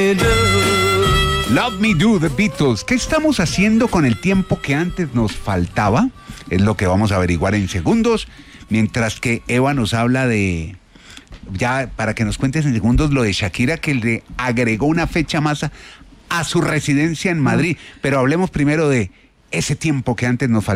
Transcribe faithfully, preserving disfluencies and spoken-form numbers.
Love Me Do, The Beatles. ¿Qué estamos haciendo con el tiempo que antes nos faltaba? Es lo que vamos a averiguar en segundos, mientras que Eva nos habla de... Ya, para que nos cuentes en segundos lo de Shakira, que le agregó una fecha más a, a su residencia en Madrid. Pero hablemos primero de ese tiempo que antes nos faltaba.